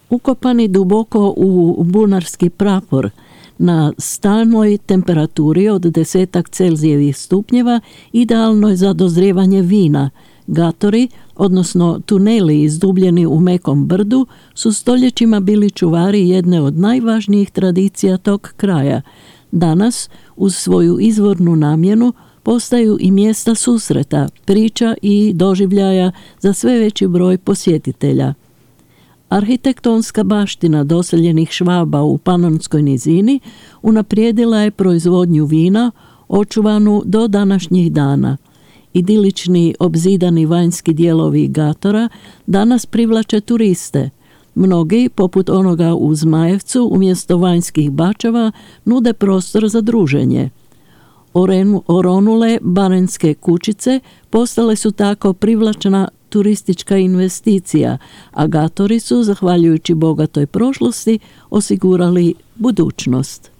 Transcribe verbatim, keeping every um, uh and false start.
Ukopani duboko u bunarski prapor, na stalnoj temperaturi od desetak Celzijevih stupnjeva, idealno je za dozrijevanje vina. Gatori, odnosno tuneli izdubljeni u mekom brdu, su stoljećima bili čuvari jedne od najvažnijih tradicija tog kraja. Danas, uz svoju izvornu namjenu, postaju i mjesta susreta, priča i doživljaja za sve veći broj posjetitelja. Arhitektonska baština doseljenih Švaba u Panonskoj nizini unaprijedila je proizvodnju vina, očuvanu do današnjih dana. Idilični obzidani vanjski dijelovi Gatora danas privlače turiste. Mnogi, poput onoga u Zmajevcu, umjesto vanjskih bačava, nude prostor za druženje. Oronule barenske kućice postale su tako privlačna turistička investicija, a Gatori su, zahvaljujući bogatoj prošlosti, osigurali budućnost.